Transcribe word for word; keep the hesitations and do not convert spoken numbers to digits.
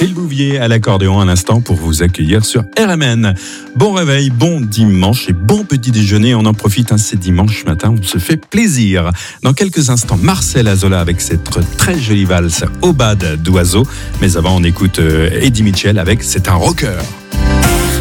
Phil Bouvier à l'accordéon un instant pour vous accueillir sur R M N. Bon réveil, bon dimanche et bon petit déjeuner. On en profite, hein, c'est dimanche matin, on se fait plaisir. Dans quelques instants, Marcel Azola avec cette très jolie valse Aubade d'oiseau. Mais avant, on écoute Eddie Mitchell avec C'est un rocker.